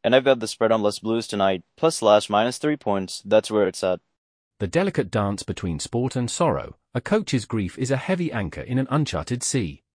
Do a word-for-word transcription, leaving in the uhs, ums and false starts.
And I've got the spread on Les Blues tonight, plus slash minus three points. That's where it's at. The delicate dance between sport and sorrow, a coach's grief is a heavy anchor in an uncharted sea.